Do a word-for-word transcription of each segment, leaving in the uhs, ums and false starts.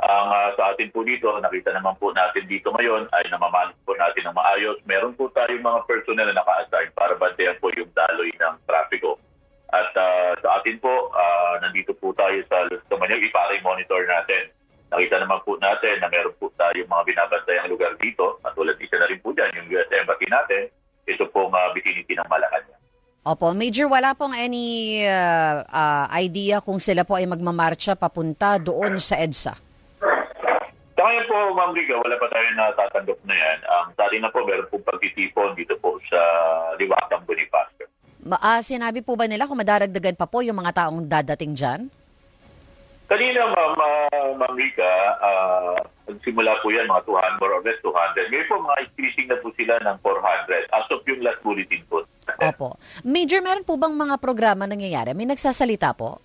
Ang uh, sa atin po dito, nakita naman po natin dito ngayon ay namamanage po natin ng maayos. Meron po tayong mga personnel na naka-assign para bantayan po yung daloy ng trapiko. At uh, sa atin po, uh, nandito po tayo sa Los Tomaniog, ipare-monitor natin. Nakita naman po natin na meron po tayong mga binabantayang lugar dito. At tulad isa na rin po dyan, yung U S Embassy natin, ito pong uh, vicinity ng Malacanang. Opo, Major, wala pong any uh, uh, idea kung sila po ay magmamarcha papunta doon sa EDSA? Sa ngayon po, Ma'am Riga, wala pa tayo natatanggap na yan. Ang um, sa atin na po, meron pong pagtitipon dito po sa Liwatang Bonifacio. Ma- uh, sinabi po ba nila kung madaragdagan pa po yung mga taong dadating dyan? Kanina, Ma'am, uh, Ma'am Riga, uh, nagsimula po yan, mga two hundred, more or less two hundred. Ngayon po, mga increasing na po sila ng four hundred as of yung last bulletin po. Opo. Major, meron po bang mga programa nangyayari? May nagsasalita po?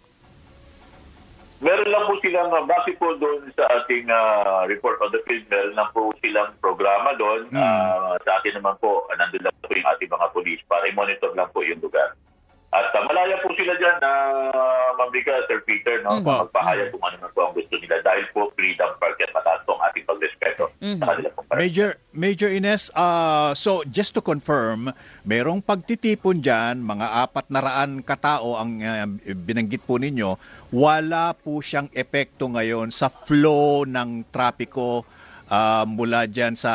Meron lang po silang, uh, base po doon sa ating uh, report on the field, meron lang po silang programa doon. Mm. Uh, sa atin naman po, uh, nandun lang po yung ating mga police para i-monitor lang po yung lugar. At uh, malaya po sila dyan, uh, Ma'am Rica, Sir Peter, no? Mm-hmm. Magpahayag kung ano na po ang gusto nila dahil po freedom park at mataas po ang ating pagrespeto mm-hmm. sa kanila pong park. Major, Major Ines, uh, so just to confirm, merong pagtitipon dyan, mga apat na raan katao ang uh, binanggit po ninyo, wala po siyang epekto ngayon sa flow ng trapiko uh, mula dyan sa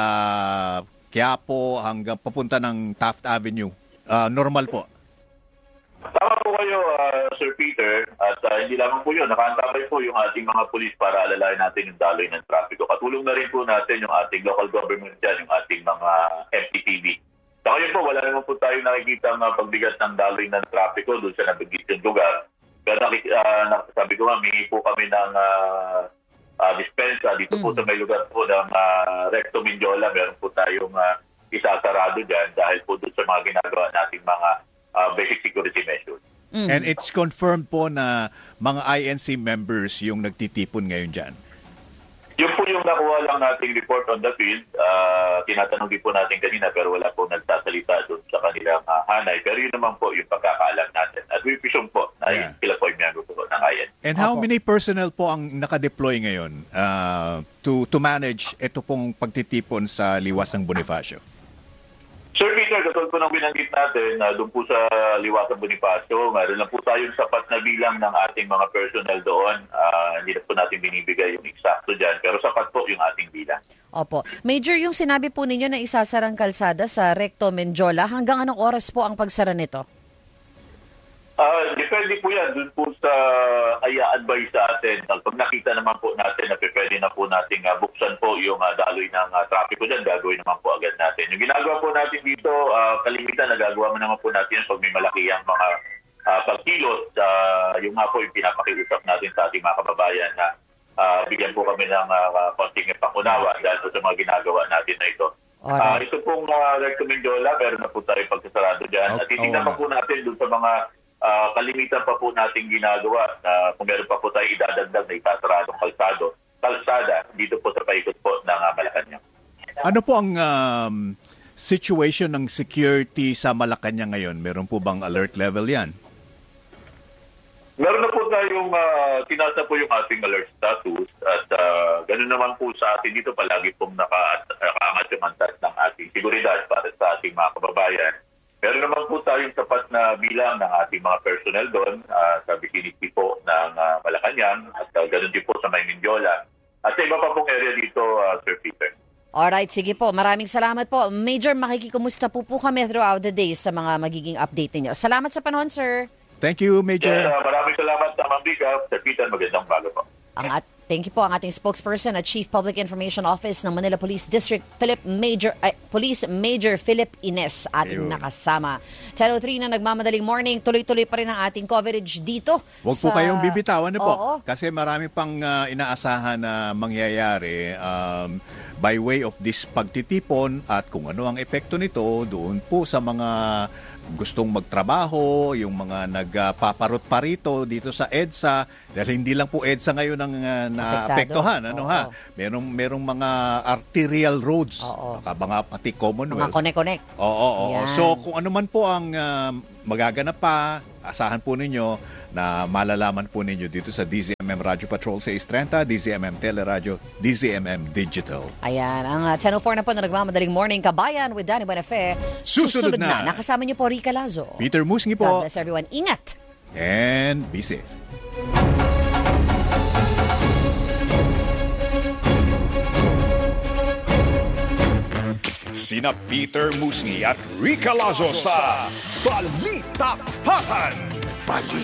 Quiapo hanggang papunta ng Taft Avenue. Uh, normal po. Tama po kayo, uh, Sir Peter, at uh, hindi lamang po yun. Nakaantabay po yung ating mga pulis para alalayan natin yung daloy ng trapiko. Katulong na rin po natin yung ating local government dyan, yung ating mga M P T V. Sa ngayon po, wala naman po tayo nakikita ng pagbigat ng daloy ng trapiko doon sa nabigit yung lugar. Pero uh, sabi ko nga, mingi po kami ng uh, uh, dispensa dito mm. po sa may lugar po ng uh, Recto Mindiola. Meron po tayong uh, isasarado dyan dahil po doon sa mga ginagawa nating mga Uh, basic security measures. Mm. And it's confirmed po na mga I N C members yung nagtitipon ngayon dyan? Yung po yung nakuha lang nating report on the field, uh, tinatanong din po natin kanina pero wala po nagsasalita doon sa kanilang uh, hanay. Pero yun naman po yung pagkakaalam natin. At we presume po na yeah. sila po yung member po ng I N C. And how Opo. many personnel po ang nakadeploy ngayon uh, to to manage ito pong pagtitipon sa Liwasang Bonifacio? Sir Peter, katulad po ng binanggit natin, uh, doon po sa Liwasang Bonifacio, mayroon lang po tayong sapat na bilang ng ating mga personnel doon. Uh, hindi na po natin binibigay yung eksakto dyan, pero sapat po yung ating bilang. Opo. Major, yung sinabi po ninyo na isasarang kalsada sa Recto Mindiola, hanggang anong oras po ang pagsara nito? Uh, depende po yan. Doon po sa i-advise sa atin. Pag nakita naman po natin na pwede na po natin uh, buksan po yung uh, daloy ng uh, trapiko dyan, gagawin naman po agad natin. Yung ginagawa po natin dito, uh, kalimitan, nagagawa mo naman po natin pag may malaki ang mga uh, pagkilos. Uh, yung nga po yung pinapakiusap natin sa ating mga kababayan na uh, bigyan po kami ng uh, konting pangunawa dahil po sa mga ginagawa natin na ito. Uh, ito pong uh, Recto Mindiola, meron na po tayo pagsasarado dyan. Okay. At titignan pa po natin doon sa mga Uh, kalimitan pa po nating ginagawa na uh, kung meron pa po tayo idadagdag na itasaradong kalsado, kalsada dito po sa paikot po ng uh, Malacanang. Ano po ang um, situation ng security sa Malacanang ngayon? Meron po bang alert level yan? Meron na po tayong uh, tinasa po yung ating alert status at uh, ganoon naman po sa atin dito palagi pong naka, nakaangat yung antas ng ating seguridad para sa ating mga kababayan. Meron naman po tayong sapat na bilang ng ating mga personnel doon uh, sa vicinity po ng uh, Malacanang at uh, ganoon din po sa May Mindiola. At sa iba pa pong area dito, uh, Sir Peter. Alright, sige po. Maraming salamat po. Major, makikikumusta po po kami throughout the day sa mga magiging update ninyo. Salamat sa panahon, sir. Thank you, Major. Yes, uh, maraming salamat, Ma'am Rica. Sir Peter, magandang bago po. Ang at Thank you po ang ating spokesperson at Chief Public Information Office ng Manila Police District, Philip Major uh, Police Major Philip Ines, ating Ayun. nakasama. ten oh three na nagmamadaling morning, tuloy-tuloy pa rin ang ating coverage dito. Huwag sa... po kayong bibitawan na po. Oo. Kasi marami pang uh, inaasahan na mangyayari um, by way of this pagtitipon at kung ano ang epekto nito doon po sa mga gustong magtrabaho, yung mga nagpaparot pa rito dito sa EDSA, dahil hindi lang po EDSA ngayon ang uh, naapektuhan. Ano Oo. ha? Merong, merong mga arterial roads, baka mga pati Commonwealth. Mga connect-connect. Oo, oo. So kung ano man po ang uh, magaganap pa asahan po ninyo na malalaman po ninyo dito sa D Z M M Radio Patrol sa six thirty, D Z M M Teleradio, D Z M M Digital. Ayan, ang uh, ten oh four na po na nagmamadaling morning kabayan with Danny Buenafe. Susunod na. Nakasama niyo po Rica Lazo. Peter Musngi God po. bless everyone. Ingat! And be safe. Sina Peter Musngi at Rica Lazo sa Balita Patan. Balita